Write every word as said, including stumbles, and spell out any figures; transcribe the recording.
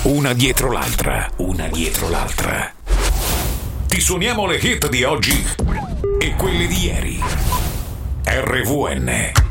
Una dietro l'altra, una dietro l'altra. Ti suoniamo le hit di oggi e quelle di ieri. R V N